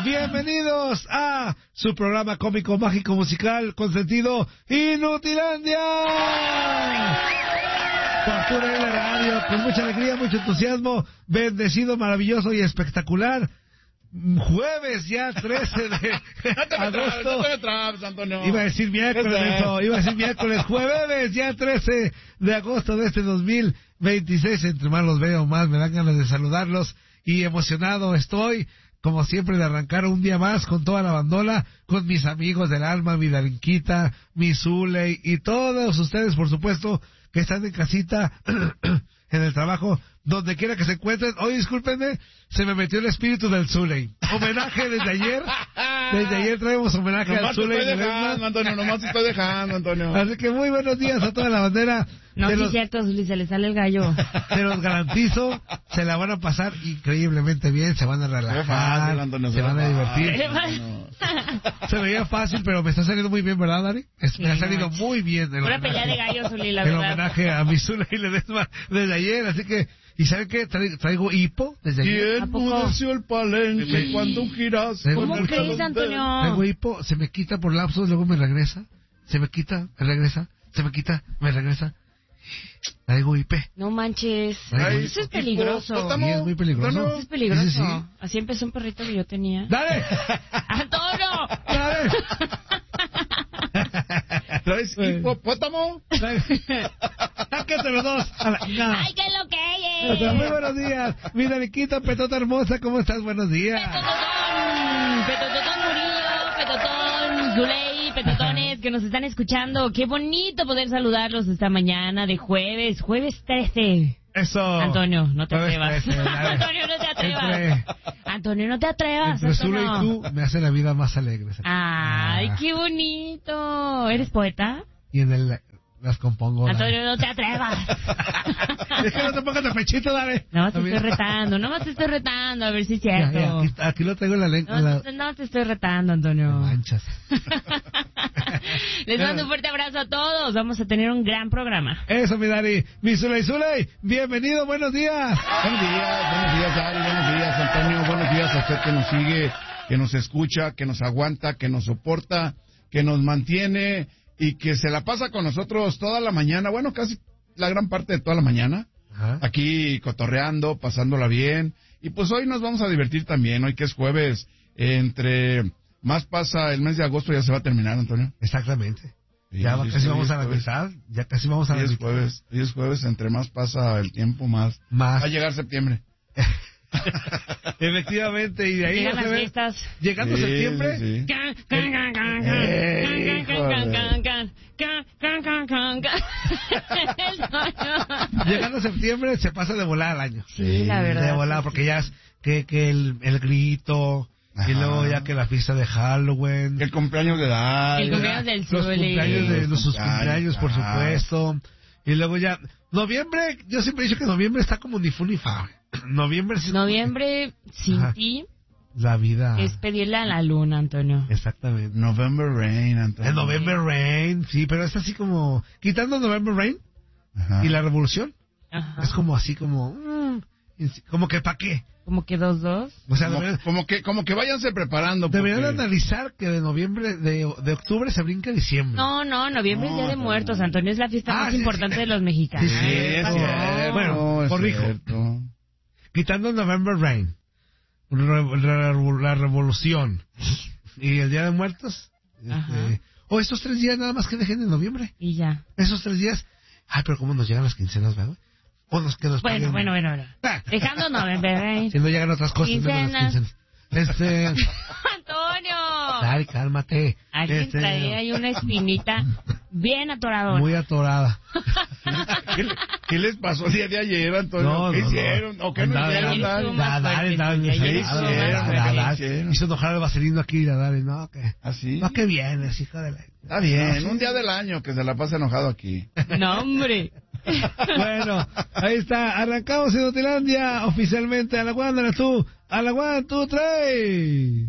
Bienvenidos a su programa cómico, mágico, musical, con sentido Inutilandia. Por pura L Radio, con mucha alegría, mucho entusiasmo, bendecido, maravilloso y espectacular. Jueves ya 13 de agosto. Iba a decir miércoles, jueves ya 13 de agosto de este 2026. Entre más los veo, más me dan ganas de saludarlos y emocionado estoy, como siempre, de arrancar un día más con toda la bandola, con mis amigos del alma, mi Darinquita, mi Zuley y todos ustedes, por supuesto, que están en casita, en el trabajo, donde quiera que se encuentren. Hoy, discúlpenme, se me metió el espíritu del Zuley. Homenaje desde ayer. Desde ayer traemos homenaje al Zuley. Nomás te estoy dejando, Antonio. Así que muy buenos días a toda la bandera. No, sí es cierto, Zuley, se le sale el gallo. Se los garantizo, se la van a pasar increíblemente bien, se van a relajar, se van a divertir. Se veía fácil, pero me está saliendo muy bien, ¿verdad, Dari? Me ha salido muy bien. Una pelea de gallos, Zuley, la verdad. El homenaje a mi Zuley Ledesma desde ayer, así que... ¿Y saben qué? Traigo hipo desde ayer. ¿Quién pudeció el palenque cuando giras? ¿Cómo crees, Antonio? Traigo hipo, se me quita por lapsos, luego me regresa. Se me quita, me regresa. Se me quita, me regresa. Traigo IP. No manches. Ay, eso es peligroso. Sí, es muy peligroso. Eso es peligroso. Sí. Así empezó un perrito que yo tenía. ¡Dale! ¡Antonio! ¡Dale! ¿Traes hipopótamo? ¡Sáquete los dos! ¡Ay, qué lo que es! Muy buenos días. Mi Daniquita, petota hermosa, ¿cómo estás? Buenos días. Petotón Murillo, Petotón Zuley, Petotones que nos están escuchando. Qué bonito poder saludarlos esta mañana de jueves 13. Eso. Antonio, no te atrevas. Antonio, no te atrevas. Antonio, no te atrevas. Entre Zuley y tú me hace la vida más alegre. Ay, qué bonito. ¿Eres poeta? Y en las compongo. Antonio, no te atrevas. Es que no te pongas de pechito, dale. No, te estoy retando, a ver si es cierto. Ya, aquí lo traigo en la lengua. No te estoy retando, Antonio. Me manchas. Les mando un fuerte abrazo a todos. Vamos a tener un gran programa. Eso, mi Dari. Mi Zuley, bienvenido, buenos días. Buenos días, Dari, buenos días, Antonio. Buenos días a usted que nos sigue, que nos escucha, que nos aguanta, que nos soporta, que nos mantiene y que se la pasa con nosotros toda la mañana. Bueno, casi la gran parte de toda la mañana. Ajá. Aquí cotorreando, pasándola bien. Y pues hoy nos vamos a divertir también. Hoy que es jueves, entre más pasa el mes de agosto ya se va a terminar, Antonio. Exactamente. Sí, ya casi vamos a la mitad. Ya casi vamos a la mitad. Hoy es jueves, entre más pasa el tiempo, más va a llegar septiembre. Efectivamente, y de ahí llegan las fiestas. Llegando septiembre. Sí. Llegando septiembre se pasa de volada el año. Sí, la verdad. De volada, porque ya es que el grito. Ajá. Y luego ya que la fiesta de Halloween. El cumpleaños de Dari. El cumpleaños del Zuley. Sus cumpleaños, por supuesto. Y luego ya... Noviembre, yo siempre he dicho que noviembre está como ni fu ni fa. Noviembre sin ti. La vida. Es pedirle a la luna, Antonio. Exactamente. November Rain, Antonio. El November Rain, sí, pero es así como... Quitando November Rain. Ajá. Y la revolución. Ajá. Es como así como... como que ¿para qué? Como que 2-2. O sea, como que váyanse preparando. Deberían analizar que de noviembre, de octubre se brinca diciembre. No, noviembre es Día de Muertos, Antonio. Es la fiesta más importante de los mexicanos. Sí, es cierto. Bueno, corrijo. Quitando November Rain, la revolución y el Día de Muertos. Estos 3 días nada más que dejen en noviembre. Y ya. Esos 3 días. Ay, pero ¿cómo nos llegan las quincenas, verdad? Bueno. Dejando November Rain. Si no llegan otras cosas. Quincenas. Antonio. Dale, cálmate. Alguien traía ahí una espinita bien atoradora. Muy atorada. ¿Qué les pasó el día de ayer, Antonio? ¿Qué hicieron? ¿O qué no hicieron? Dale. Hizo enojar al vaselino aquí, dale. No, que... ¿Así? No, que vienes, hijo de la... Está bien, un día del año que se la pasa enojado aquí. No, hombre. Bueno, ahí está, arrancamos en Inutilandia oficialmente a la 1, 2, 3.